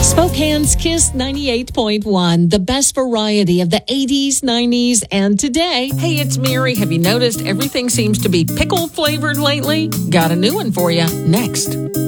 Spokane's Kiss 98.1, the best variety of the 80s, 90s, and today. Hey, it's Mary. Have you noticed everything seems to be pickle flavored lately? Got a new one for you next.